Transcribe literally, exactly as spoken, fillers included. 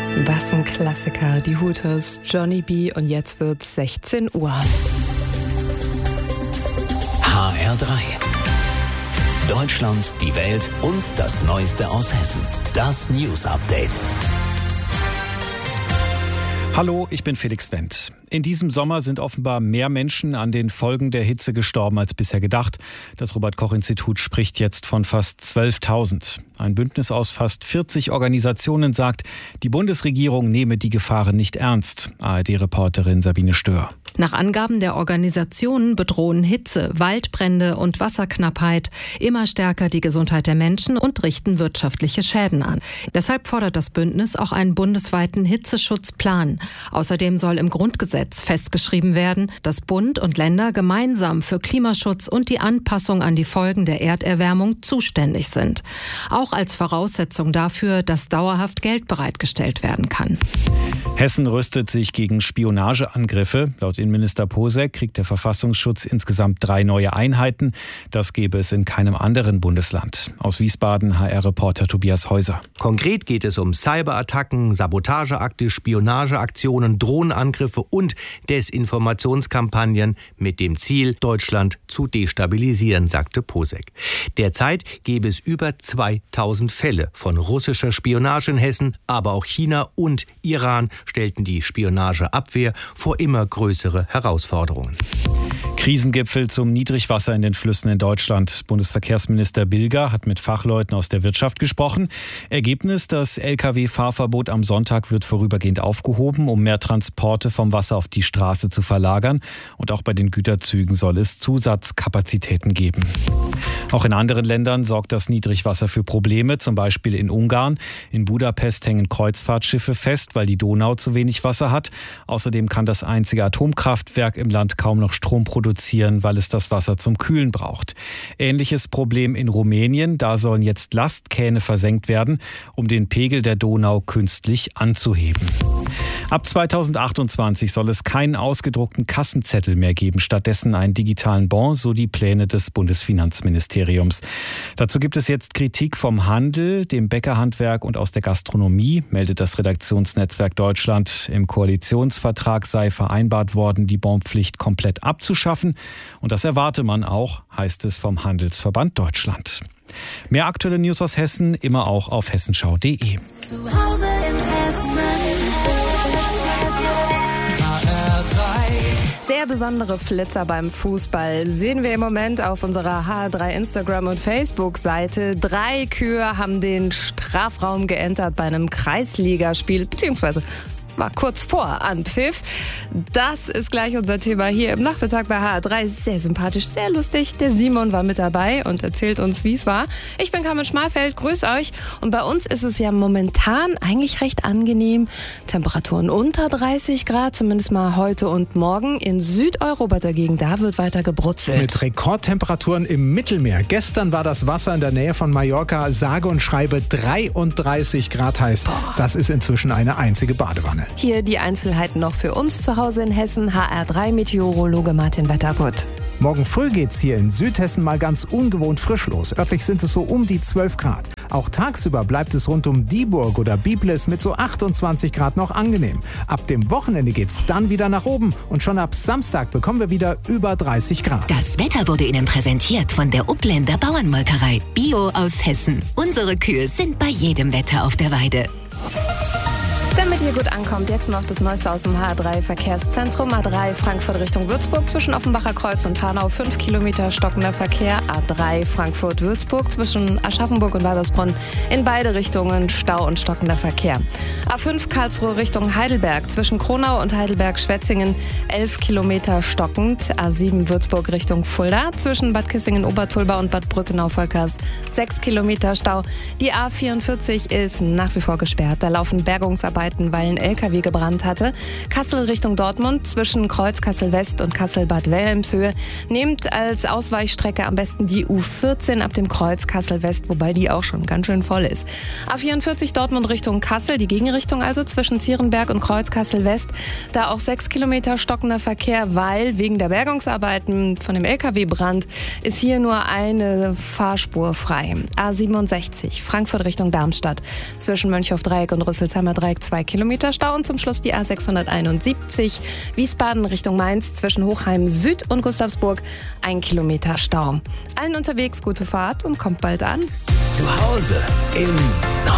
Was ein Klassiker, die Hooters, Johnny B. Und jetzt wird's sechzehn Uhr. H R drei. Deutschland, die Welt und das Neueste aus Hessen. Das News Update. Hallo, ich bin Felix Wendt. In diesem Sommer sind offenbar mehr Menschen an den Folgen der Hitze gestorben als bisher gedacht. Das Robert-Koch-Institut spricht jetzt von fast zwölftausend. Ein Bündnis aus fast vierzig Organisationen sagt, die Bundesregierung nehme die Gefahren nicht ernst. A R D-Reporterin Sabine Stör. Nach Angaben der Organisationen bedrohen Hitze, Waldbrände und Wasserknappheit immer stärker die Gesundheit der Menschen und richten wirtschaftliche Schäden an. Deshalb fordert das Bündnis auch einen bundesweiten Hitzeschutzplan. Außerdem soll im Grundgesetz festgeschrieben werden, dass Bund und Länder gemeinsam für Klimaschutz und die Anpassung an die Folgen der Erderwärmung zuständig sind. Auch als Voraussetzung dafür, dass dauerhaft Geld bereitgestellt werden kann. Hessen rüstet sich gegen Spionageangriffe. Laut Innenminister Posek kriegt der Verfassungsschutz insgesamt drei neue Einheiten. Das gäbe es in keinem anderen Bundesland. Aus Wiesbaden H R-Reporter Tobias Häuser. Konkret geht es um Cyberattacken, Sabotageakte, Spionageaktionen, Drohnenangriffe und Desinformationskampagnen mit dem Ziel, Deutschland zu destabilisieren, sagte Posek. Derzeit gäbe es über zweitausend Fälle von russischer Spionage in Hessen, aber auch China und Iran stellten die Spionageabwehr vor immer größere Herausforderungen. Krisengipfel zum Niedrigwasser in den Flüssen in Deutschland. Bundesverkehrsminister Bilger hat mit Fachleuten aus der Wirtschaft gesprochen. Ergebnis: Das L K W-Fahrverbot am Sonntag wird vorübergehend aufgehoben, um mehr Transporte vom Wasser auf die Straße zu verlagern. Und auch bei den Güterzügen soll es Zusatzkapazitäten geben. Auch in anderen Ländern sorgt das Niedrigwasser für Probleme, zum Beispiel in Ungarn. In Budapest hängen Kreuzfahrtschiffe fest, weil die Donau zu wenig Wasser hat. Außerdem kann das einzige Atomkraftwerk im Land kaum noch Strom produzieren, weil es das Wasser zum Kühlen braucht. Ähnliches Problem in Rumänien. Da sollen jetzt Lastkähne versenkt werden, um den Pegel der Donau künstlich anzuheben. Ab zweitausendachtundzwanzig soll es keinen ausgedruckten Kassenzettel mehr geben, stattdessen einen digitalen Bon, so die Pläne des Bundesfinanzministeriums. Dazu gibt es jetzt Kritik vom Handel, dem Bäckerhandwerk und aus der Gastronomie, meldet das Redaktionsnetzwerk Deutschland. Im Koalitionsvertrag sei vereinbart worden, die Bonpflicht komplett abzuschaffen. Und das erwarte man auch, heißt es vom Handelsverband Deutschland. Mehr aktuelle News aus Hessen immer auch auf hessenschau punkt de. Zu Hause in Hessen. Sehr besondere Flitzer beim Fußball sehen wir im Moment auf unserer H R drei Instagram- und Facebook-Seite. Drei Kühe haben den Strafraum geentert bei einem Kreisligaspiel, beziehungsweise war kurz vor Anpfiff. Das ist gleich unser Thema hier im Nachmittag bei H R drei. Sehr sympathisch, sehr lustig. Der Simon war mit dabei und erzählt uns, wie es war. Ich bin Carmen Schmalfeld, grüß euch. Und bei uns ist es ja momentan eigentlich recht angenehm. Temperaturen unter dreißig Grad, zumindest mal heute und morgen. In Südeuropa dagegen, da wird weiter gebrutzelt. Mit Rekordtemperaturen im Mittelmeer. Gestern war das Wasser in der Nähe von Mallorca sage und schreibe dreiunddreißig Grad heiß. Boah. Das ist inzwischen eine einzige Badewanne. Hier die Einzelheiten noch für uns zu Hause in Hessen. H R drei Meteorologe Martin Wettergut. Morgen früh geht's hier in Südhessen mal ganz ungewohnt frisch los. Örtlich sind es so um die zwölf Grad. Auch tagsüber bleibt es rund um Dieburg oder Biblis mit so achtundzwanzig Grad noch angenehm. Ab dem Wochenende geht's dann wieder nach oben und schon ab Samstag bekommen wir wieder über dreißig Grad. Das Wetter wurde Ihnen präsentiert von der Upländer Bauernmolkerei. Bio aus Hessen. Unsere Kühe sind bei jedem Wetter auf der Weide. Damit ihr gut ankommt, jetzt noch das Neueste aus dem H R drei Verkehrszentrum. A drei Frankfurt Richtung Würzburg zwischen Offenbacher Kreuz und Hanau fünf Kilometer stockender Verkehr. A drei Frankfurt-Würzburg zwischen Aschaffenburg und Weibersbrunn in beide Richtungen Stau und stockender Verkehr. A fünf Karlsruhe Richtung Heidelberg zwischen Kronau und Heidelberg-Schwetzingen elf Kilometer stockend. A sieben Würzburg Richtung Fulda zwischen Bad Kissingen-Obertulba und Bad Brückenau-Volkers sechs Kilometer Stau. Die A vierundvierzig ist nach wie vor gesperrt. Da laufen Bergungsarbeiten, weil ein L K W gebrannt hatte. Kassel Richtung Dortmund zwischen Kreuz Kassel West und Kassel Bad Wilhelmshöhe. Nehmt als Ausweichstrecke am besten die U vierzehn ab dem Kreuz Kassel West, wobei die auch schon ganz schön voll ist. A vierundvierzig Dortmund Richtung Kassel, die Gegenrichtung also zwischen Zierenberg und Kreuz Kassel West. Da auch sechs Kilometer stockender Verkehr, weil wegen der Bergungsarbeiten von dem L K W-Brand ist hier nur eine Fahrspur frei. A siebenundsechzig Frankfurt Richtung Darmstadt zwischen Mönchhof Dreieck und Rüsselsheimer Dreieck zwei Kilometer. Kilometer Stau. Und zum Schluss die A sechshunderteinundsiebzig Wiesbaden Richtung Mainz zwischen Hochheim Süd und Gustavsburg. Ein Kilometer Stau. Allen unterwegs gute Fahrt und kommt bald an. Zu Hause im Sommer.